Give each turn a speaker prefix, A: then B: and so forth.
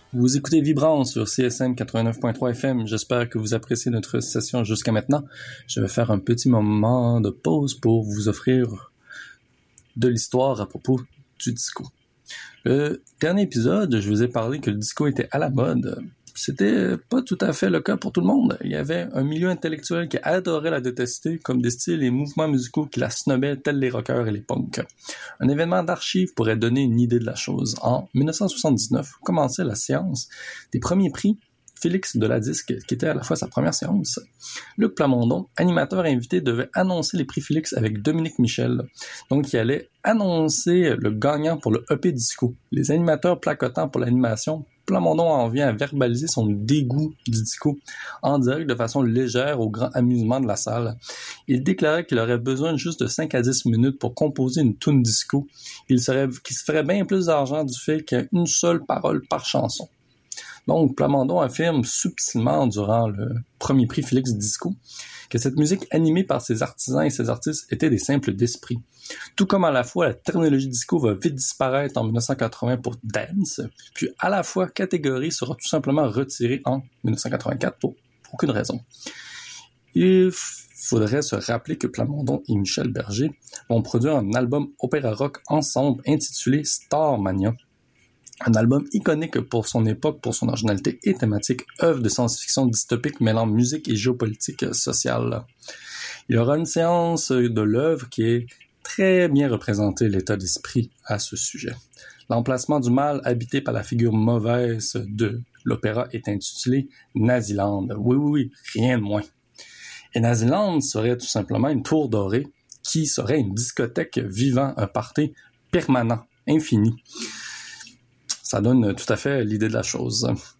A: Vous écoutez Vibrance sur CSM 89.3 FM. J'espère que vous appréciez notre session jusqu'à maintenant. Je vais faire un petit moment de pause pour vous offrir de l'histoire à propos du disco. Le dernier épisode, je vous ai parlé que le disco était à la mode. C'était pas tout à fait le cas pour tout le monde. Il y avait un milieu intellectuel qui adorait la détester, comme des styles et mouvements musicaux qui la snobaient, tels les rockers et les punks. Un événement d'archives pourrait donner une idée de la chose. En 1979 commençait la séance des premiers prix Félix de la Disque, qui était à la fois sa première séance. Luc Plamondon, animateur invité, devait annoncer les prix Félix avec Dominique Michel. Donc, il allait annoncer le gagnant pour le EP Disco. Les animateurs placotant pour l'animation, Plamondon en vient à verbaliser son dégoût du disco en direct de façon légère au grand amusement de la salle. Il déclarait qu'il aurait besoin juste de 5 à 10 minutes pour composer une toune disco. Qu'il se ferait bien plus d'argent du fait qu'il y a une seule parole par chanson. Donc, Plamondon affirme subtilement durant le premier prix Félix Disco que cette musique animée par ses artisans et ses artistes était des simples d'esprit. Tout comme à la fois la terminologie disco va vite disparaître en 1980 pour dance, puis à la fois catégorie sera tout simplement retirée en 1984 pour aucune raison. Il faudrait se rappeler que Plamondon et Michel Berger vont produire un album opéra rock ensemble intitulé Starmania. Un album iconique pour son époque, pour son originalité et thématique, œuvre de science-fiction dystopique mêlant musique et géopolitique sociale. Il y aura une séance de l'œuvre qui est très bien représentée l'état d'esprit à ce sujet. L'emplacement du mal habité par la figure mauvaise de l'opéra est intitulé Naziland. Oui, rien de moins. Et Naziland serait tout simplement une tour dorée qui serait une discothèque vivant, un party permanent, infini. Ça donne tout à fait l'idée de la chose.